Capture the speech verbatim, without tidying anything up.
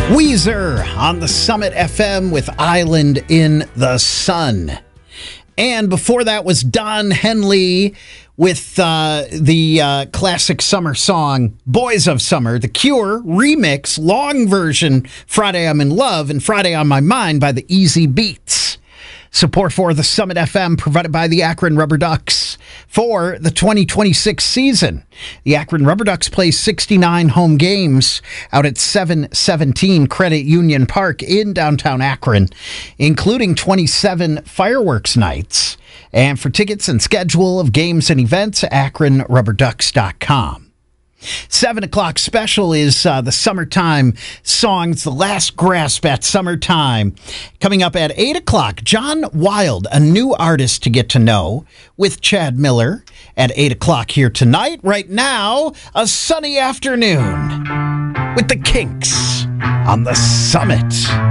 Weezer on the Summit F M with Island in the Sun. And before that was Don Henley with uh, the uh, classic summer song, Boys of Summer, The Cure remix, long version, Friday I'm in Love and Friday on My Mind by the Easy Beats. Support for the Summit F M provided by the Akron Rubber Ducks for the twenty twenty-six season. The Akron Rubber Ducks play sixty-nine home games out at seven seventeen Credit Union Park in downtown Akron, including twenty-seven fireworks nights. And for tickets and schedule of games and events, akron rubber ducks dot com. Seven o'clock special is uh, the summertime songs, the last grasp at summertime. Coming up at eight o'clock, John Wild, a new artist to get to know with Chad Miller at eight o'clock here tonight. Right now, a sunny afternoon with the Kinks on the Summit.